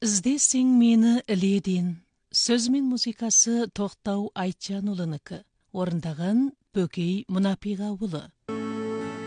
Іздесең мені іледен. Сөз мен музыкасы Тоқтау Айтжанұлынікі. Орындаған Бөкей Мұнапиғаұлы.